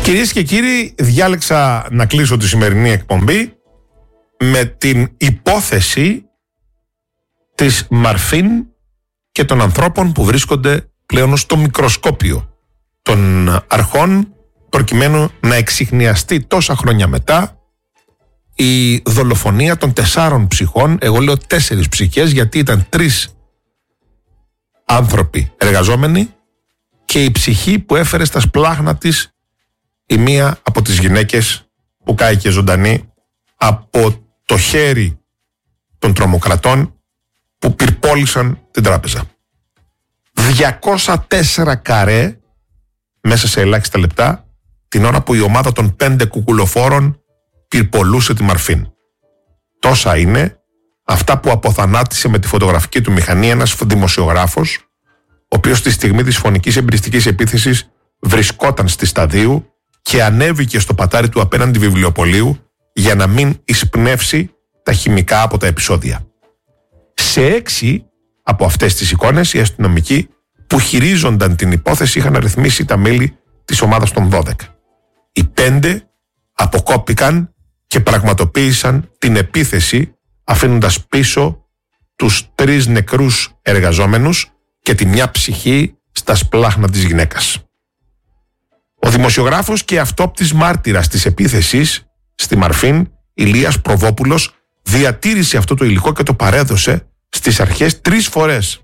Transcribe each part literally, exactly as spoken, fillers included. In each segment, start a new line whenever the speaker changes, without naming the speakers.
Κυρίες και κύριοι, διάλεξα να κλείσω τη σημερινή εκπομπή με την υπόθεση της Μαρφίν και των ανθρώπων που βρίσκονται πλέον στο μικροσκόπιο των αρχών, προκειμένου να εξιχνιαστεί τόσα χρόνια μετά η δολοφονία των τεσσάρων ψυχών. Εγώ λέω τέσσερις ψυχές, γιατί ήταν τρεις άνθρωποι εργαζόμενοι και η ψυχή που έφερε στα σπλάχνα της η μία από τις γυναίκες που κάηκε ζωντανή από το χέρι των τρομοκρατών που πυρπόλησαν την τράπεζα. διακόσια τέσσερα καρέ μέσα σε ελάχιστα λεπτά, την ώρα που η ομάδα των πέντε κουκουλοφόρων πυρπολούσε τη Μαρφίν. Τόσα είναι αυτά που αποθανάτησε με τη φωτογραφική του μηχανή ένας δημοσιογράφος, ο οποίος στη στιγμή της φωνικής εμπριστικής επίθεσης βρισκόταν στη Σταδίου και ανέβηκε στο πατάρι του απέναντι βιβλιοπωλείου για να μην εισπνεύσει τα χημικά από τα επεισόδια. Σε έξι από αυτές τις εικόνες οι αστυνομικοί που χειρίζονταν την υπόθεση είχαν αριθμίσει τα μέλη της ομάδας των δώδεκα. Οι πέντε αποκόπηκαν και πραγματοποίησαν την επίθεση, αφήνοντας πίσω τους τρεις νεκρούς εργαζόμενους και τη μια ψυχή στα σπλάχνα της γυναίκας. Ο δημοσιογράφος και αυτόπτης μάρτυρας της επίθεσης στη Μαρφίν, Ηλίας Προβόπουλος, διατήρησε αυτό το υλικό και το παρέδωσε στις αρχές τρεις φορές.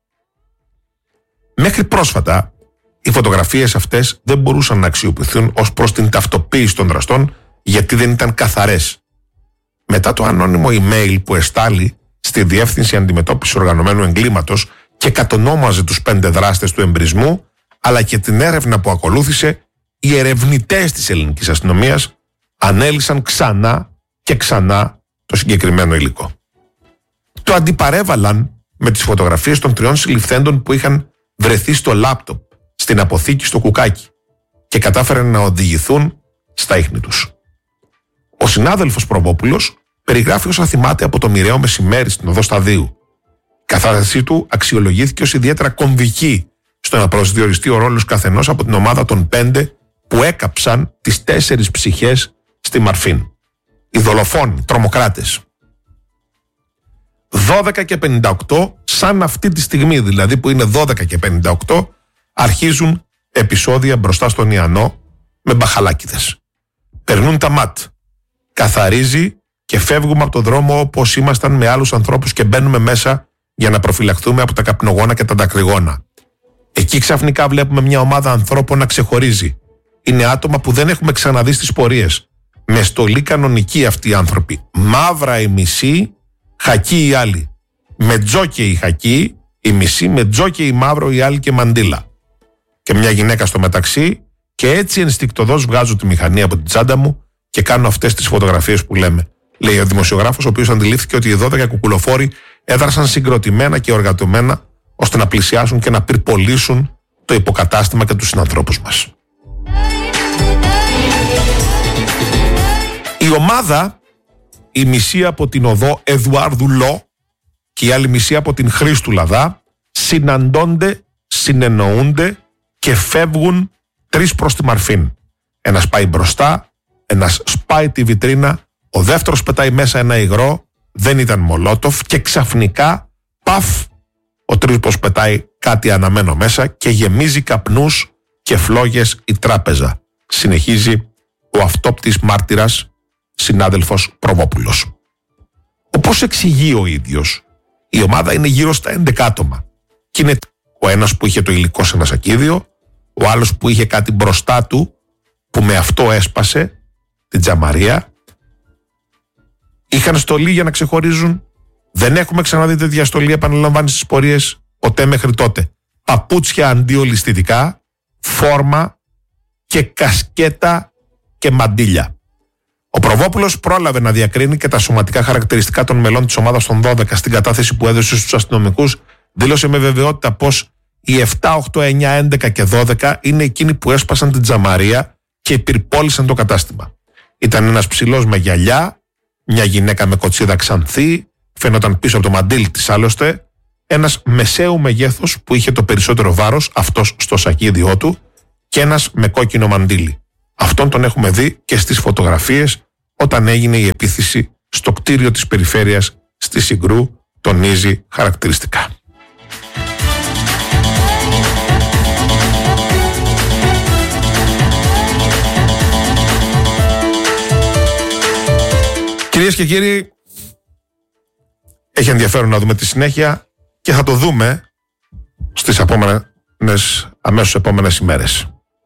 Μέχρι πρόσφατα, οι φωτογραφίες αυτές δεν μπορούσαν να αξιοποιηθούν ως προς την ταυτοποίηση των δραστών, γιατί δεν ήταν καθαρές. Μετά το ανώνυμο email που εστάλει στη Διεύθυνση Αντιμετώπισης Οργανωμένου Εγκλήματος και κατονόμαζε τους πέντε δράστες του εμπρισμού, αλλά και την έρευνα που ακολούθησε, οι ερευνητές της ελληνικής αστυνομίας ανέλυσαν ξανά και ξανά το συγκεκριμένο υλικό. Το αντιπαρέβαλαν με τις φωτογραφίες των τριών συλληφθέντων που είχαν βρεθεί στο λάπτοπ στην αποθήκη στο Κουκάκι και κατάφεραν να οδηγηθούν στα ίχνη τους. Ο συνάδελφος Προβόπουλος περιγράφει όσα θυμάται από το μοιραίο μεσημέρι στην οδό Σταδίου. Η κατάστασή του αξιολογήθηκε ως ιδιαίτερα κομβική στο να προσδιοριστεί ο ρόλος καθενός από την ομάδα των πέντε που έκαψαν τις τέσσερις ψυχές στη Μαρφίν. Οι δολοφόνοι, τρομοκράτες. δώδεκα και πενήντα οκτώ, σαν αυτή τη στιγμή δηλαδή που είναι δώδεκα και πενήντα οκτώ, αρχίζουν επεισόδια μπροστά στον Ιαννό με μπαχαλάκιδες. Περνούν τα ΜΑΤ. Καθαρίζει και φεύγουμε από το δρόμο όπως ήμασταν με άλλους ανθρώπους και μπαίνουμε μέσα για να προφυλαχθούμε από τα καπνογόνα και τα δακρυγόνα. Εκεί ξαφνικά βλέπουμε μια ομάδα ανθρώπων να ξεχωρίζει. Είναι άτομα που δεν έχουμε ξαναδεί στις πορείες. Με στολή κανονική αυτοί οι άνθρωποι. Μαύρα οι μισοί, χακί οι άλλοι. Με τζόκι οι χακί, οι μισοί, με τζόκι οι μαύρο οι άλλοι και μαντίλα. Και μια γυναίκα στο μεταξύ, και έτσι ενστικτωδώς βγάζω τη μηχανή από την τσάντα μου και κάνω αυτές τις φωτογραφίες που λέμε. Λέει ο δημοσιογράφος, ο οποίος αντιλήφθηκε ότι οι δώδεκα κουκουλοφόροι έδρασαν συγκροτημένα και οργανωμένα ώστε να πλησιάσουν και να πυρπολίσουν το υποκατάστημα και τους συνανθρώπους μας. Η ομάδα, η μισή από την οδό Εδουάρδου Λό και η άλλη μισή από την Χρήστου Λαδά, συναντώνται, συνεννοούνται και φεύγουν τρεις προς τη Μαρφίν. Ένας πάει μπροστά, ένας σπάει τη βιτρίνα, ο δεύτερος πετάει μέσα ένα υγρό, δεν ήταν μολότοφ, και ξαφνικά, παφ, ο τρίτος πετάει κάτι αναμένο μέσα και γεμίζει καπνούς και φλόγες η τράπεζα. Συνεχίζει ο αυτόπτης μάρτυρας συνάδελφος Προβόπουλος. Όπως εξηγεί ο ίδιος, η ομάδα είναι γύρω στα έντεκα άτομα. Και είναι ο ένας που είχε το υλικό σε ένα σακίδιο, ο άλλος που είχε κάτι μπροστά του που με αυτό έσπασε την τζαμαρία. Είχαν στολή για να ξεχωρίζουν. Δεν έχουμε ξαναδεί τέτοια στολή, επαναλαμβάνει στις πορείες ποτέ μέχρι τότε. Παπούτσια αντιολισθητικά, φόρμα και κασκέτα και μαντίλια. Ο Προβόπουλος πρόλαβε να διακρίνει και τα σωματικά χαρακτηριστικά των μελών της ομάδας των δώδεκα. Στην κατάθεση που έδωσε στους αστυνομικούς, δήλωσε με βεβαιότητα πως οι επτά, οκτώ, εννιά, έντεκα και δώδεκα είναι εκείνοι που έσπασαν την τζαμαρία και πυρπόλησαν το κατάστημα. Ήταν ένας ψηλός με γυαλιά, μια γυναίκα με κοτσίδα ξανθή, φαίνονταν πίσω από το μαντίλι της άλλωστε, ένας μεσαίου μεγέθους που είχε το περισσότερο βάρος, αυτός στο σακίδιό του, και ένας με κόκκινο μαντίλι. Αυτό Αυτόν τον έχουμε δει και στις φωτογραφίες όταν έγινε η επίθεση στο κτίριο της περιφέρειας στη Συγκρού, τονίζει χαρακτηριστικά. Κυρίες και κύριοι, έχει ενδιαφέρον να δούμε τη συνέχεια και θα το δούμε στις επόμενες, αμέσως επόμενες ημέρες.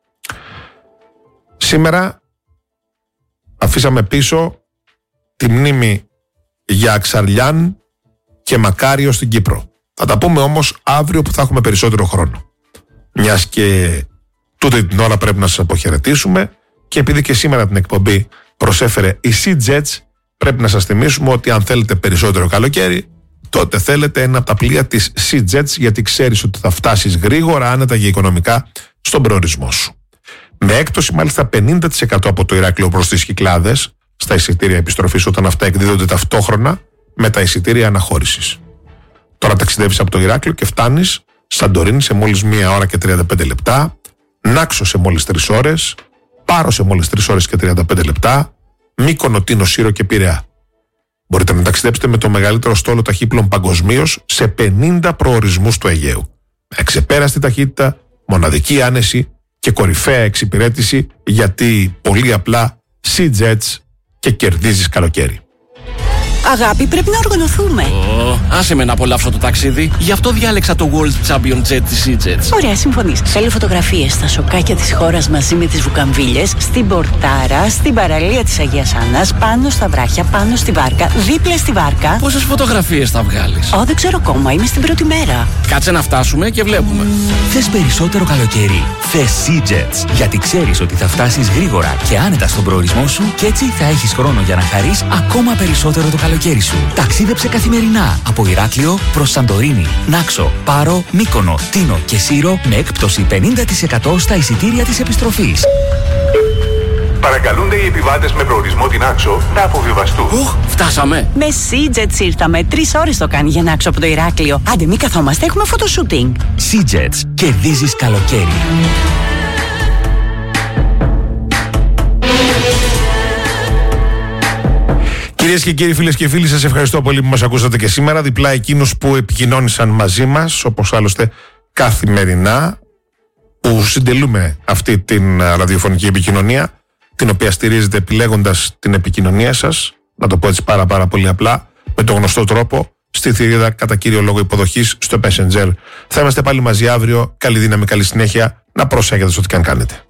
Σήμερα αφήσαμε πίσω τη μνήμη για Αξαρλιάν και Μακάριο στην Κύπρο. Θα τα πούμε όμως αύριο που θα έχουμε περισσότερο χρόνο. Μιας και τούτη την ώρα πρέπει να σας αποχαιρετήσουμε και επειδή και σήμερα την εκπομπή προσέφερε η SeaJets, πρέπει να σας θυμίσουμε ότι αν θέλετε περισσότερο καλοκαίρι, τότε θέλετε ένα από τα πλοία της SeaJets, γιατί ξέρεις ότι θα φτάσεις γρήγορα, άνετα και οικονομικά στον προορισμό σου. Με έκπτωση μάλιστα πενήντα τοις εκατό από το Ηράκλειο προς τις Κυκλάδες στα εισιτήρια επιστροφής, όταν αυτά εκδίδονται ταυτόχρονα με τα εισιτήρια αναχώρησης. Τώρα ταξιδεύεις από το Ηράκλειο και φτάνεις Σαντορίνη σε μόλις μία ώρα και τριάντα πέντε λεπτά, Νάξο σε μόλις τρεις ώρες, Πάρο σε μόλις τρεις ώρες και τριάντα πέντε λεπτά, Μύκονο, Τίνο, Σύρο και Πειραιά. Μπορείτε να ταξιδέψετε με το μεγαλύτερο στόλο ταχύπλων παγκοσμίως σε πενήντα προορισμούς του Αιγαίου. Με εξεπέραστη ταχύτητα, μοναδική άνεση και κορυφαία εξυπηρέτηση, γιατί πολύ απλά SeaJets και κερδίζεις καλοκαίρι.
Αγάπη, πρέπει να οργανωθούμε.
Oh, άσε με να απολαύσω το ταξίδι. Γι' αυτό διάλεξα το World Champion Jet της SeaJets.
Ωραία, συμφωνείς. Θέλω φωτογραφίες στα σοκάκια της χώρας μαζί με τις βουκαμβίλες, στην Πορτάρα, στην παραλία της Αγίας Άννας, πάνω στα βράχια, πάνω στη βάρκα, δίπλα στη βάρκα.
Πόσες φωτογραφίες θα βγάλεις?
Ω, δεν ξέρω ακόμα, είμαι στην πρώτη μέρα.
Κάτσε να φτάσουμε και βλέπουμε.
Θες περισσότερο καλοκαίρι? Θες SeaJets, γιατί ξέρεις ότι θα φτάσεις γρήγορα και άνετα στον προορισμό σου και έτσι θα έχεις χρόνο για να χαρείς ακόμα περισσότερο το καλοκαίρι. Σου. Ταξίδεψε καθημερινά από Ηράκλειο προς Σαντορίνη, Νάξο, Πάρο, Μύκονο, Τίνο και Σύρο με έκπτωση πενήντα τοις εκατό στα εισιτήρια της επιστροφής.
Παρακαλούνται οι επιβάτες με προορισμό την Νάξο να αποβιβαστούν.
Οχ, φτάσαμε.
Με SeaJets ήρθαμε. Τρεις ώρες το κάνει για Νάξο από το Ηράκλειο. Άντε, μη καθόμαστε, έχουμε φωτοσούτινγκ.
SeaJets, κερδίζεις καλοκαίρι.
Κυρίες και κύριοι, φίλες και φίλοι, σας ευχαριστώ πολύ που μας ακούσατε και σήμερα. Διπλά εκείνους που επικοινώνησαν μαζί μας, όπως άλλωστε καθημερινά, που συντελούμε αυτή την ραδιοφωνική επικοινωνία, την οποία στηρίζετε επιλέγοντας την επικοινωνία σας, να το πω έτσι πάρα πάρα πολύ απλά, με τον γνωστό τρόπο, στη θηρίδα κατά κύριο λόγο υποδοχής στο Messenger. Θα είμαστε πάλι μαζί αύριο. Καλή δύναμη, καλή συνέχεια. Να προσέχετε στο τι καν κάνετε.